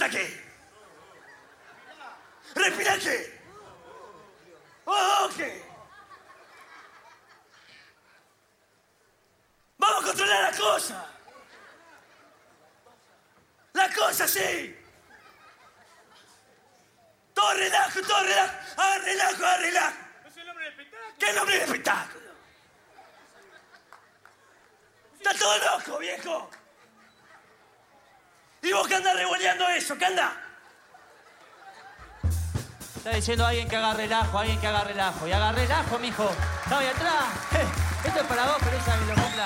hasta aquí. Respira aquí. Ok. Vamos a controlar la cosa. La cosa sí. Todo relajo, todo relajo. Haga relajo, haga relajo. ¿No es el nombre del espectáculo? ¿Qué nombre de espectáculo? Está todo loco, viejo. ¿Y vos qué andás revoleando eso? ¿Qué andás? Está diciendo alguien que haga relajo, alguien que haga relajo. Y haga relajo, mijo. Está ahí atrás. Esto es para vos, pero esa que lo cumpla.